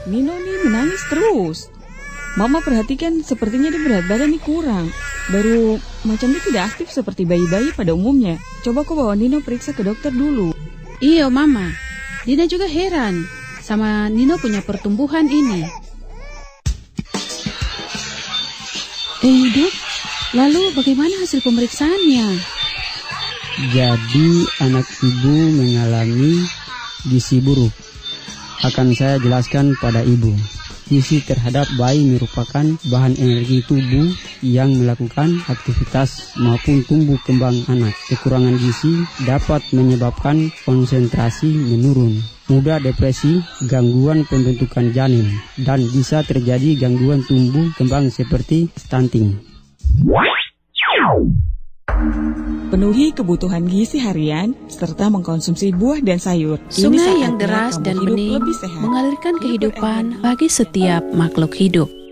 Nino nih menangis terus. Mama perhatikan sepertinya dia berat badan nih kurang. Baru macam dia tidak aktif seperti bayi-bayi pada umumnya. Coba kau bawa Nino periksa ke dokter dulu. Iya Mama, Dina juga heran sama Nino punya pertumbuhan ini. Dok, lalu bagaimana hasil pemeriksaannya? Jadi anak ibu mengalami gizi buruk. Akan saya jelaskan pada ibu. Gizi terhadap bayi merupakan bahan energi tubuh yang melakukan aktivitas maupun tumbuh kembang anak. Kekurangan gizi dapat menyebabkan konsentrasi menurun, mudah depresi, gangguan pembentukan janin, dan bisa terjadi gangguan tumbuh kembang seperti stunting. Penuhi kebutuhan gizi harian serta mengkonsumsi buah dan sayur. Sungai yang deras dan bening mengalirkan kehidupan bagi setiap makhluk hidup.